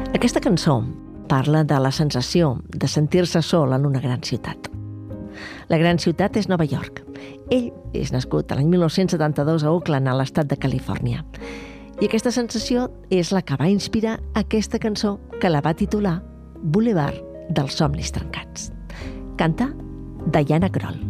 Aquesta cançó parla de la sensació de sentir-se sol en una gran ciutat. La gran ciutat és Nova York. Ell és nascut l'any 1972 a Oakland, a l'estat de Califòrnia. I aquesta sensació és la que va inspirar aquesta cançó que la va titular Boulevard dels somnis trencats. Canta Diana Krall.